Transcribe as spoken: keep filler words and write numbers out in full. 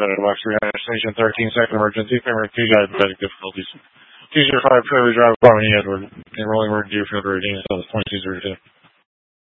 United Box three nine, Station thirteen, second emergency, primary key diabetic difficulties. two zero five Prairie Drive, Barney Edward, enrolling word Deerfield rating is twenty-two zero two.